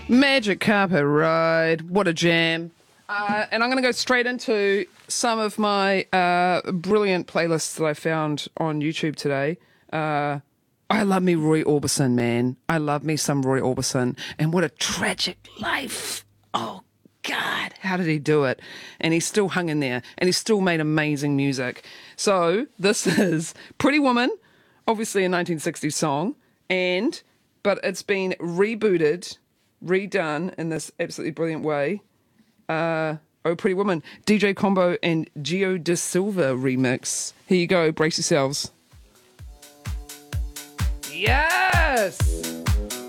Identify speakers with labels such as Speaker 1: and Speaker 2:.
Speaker 1: Magic Carpet Ride. What a jam. And I'm going to go straight into some of my brilliant playlists that I found on YouTube today. I love me Roy Orbison, man. I love me some Roy Orbison. And what a tragic life. Oh, God, how did he do it? And he still hung in there. And he still made amazing music. So this is Pretty Woman, obviously a 1960s song. But it's been rebooted, redone in this absolutely brilliant way. Oh, Pretty Woman. DJ Combo and Gio Da Silva remix. Here you go. Brace yourselves. Yes!